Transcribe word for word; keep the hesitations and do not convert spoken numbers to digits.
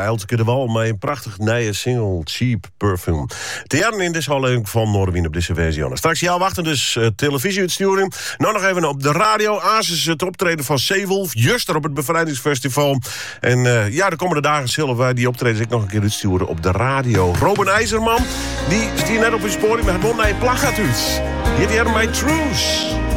Elke de Wal met een prachtig nieuwe single Cheap Perfume. Te jaren in deze aflevering van Noorderwien op deze versie. Straks ja, wachten dus uh, televisieuitsturing. Nou nog even op de radio. Asus het optreden van Zeewolf. Juster op het Bevrijdingsfestival. En uh, ja, de komende dagen zullen wij die optredens ik nog een keer uitsturen op de radio. Robin IJzerman, die stier net op een spoor. Maar gewoon naar je plaggat uit. Hier die hebben mij Truce.